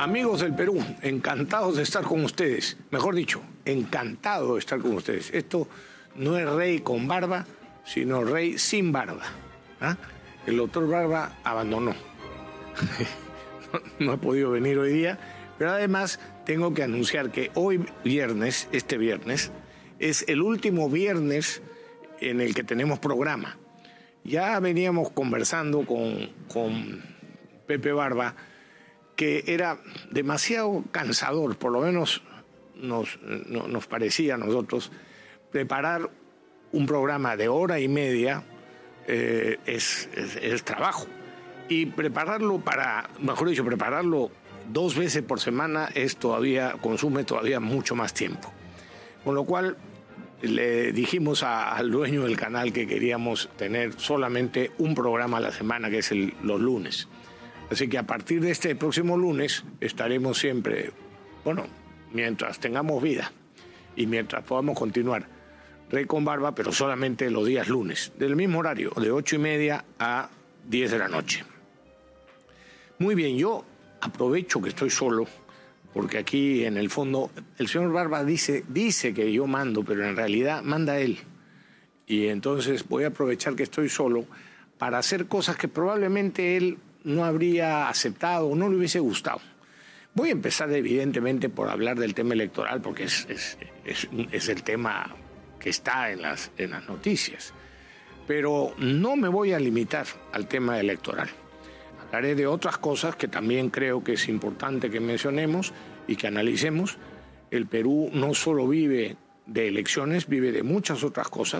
Amigos del Perú, encantados de estar con ustedes. Mejor dicho, encantado de estar con ustedes. Esto no es rey con barba, sino rey sin barba. ¿Ah? El doctor Barba abandonó. No he podido venir hoy día, pero además tengo que anunciar que hoy viernes, este viernes, es el último viernes en el que tenemos programa. Ya veníamos conversando con Pepe Barba, que era demasiado cansador, por lo menos nos parecía a nosotros, preparar un programa de hora y media es trabajo. Y prepararlo prepararlo 2 veces por semana consume todavía mucho más tiempo. Con lo cual le dijimos al dueño del canal que queríamos tener solamente un programa a la semana, que es los lunes. Así que a partir de este próximo lunes estaremos siempre, mientras tengamos vida y mientras podamos continuar, Rey con Barba, pero solamente los días lunes, del mismo horario, de 8:30 a 10 de la noche. Muy bien, yo aprovecho que estoy solo, porque aquí en el fondo el señor Barba dice que yo mando, pero en realidad manda él. Y entonces voy a aprovechar que estoy solo para hacer cosas que probablemente él no habría aceptado o no le hubiese gustado. Voy a empezar evidentemente por hablar del tema electoral, porque es el tema que está en las noticias. Pero no me voy a limitar al tema electoral. Hablaré de otras cosas que también creo que es importante que mencionemos y que analicemos. El Perú no solo vive de elecciones, vive de muchas otras cosas.